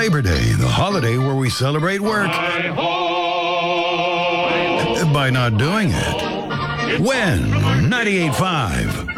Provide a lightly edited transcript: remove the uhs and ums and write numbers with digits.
Labor Day, the holiday where we celebrate work by not doing it. When 98.5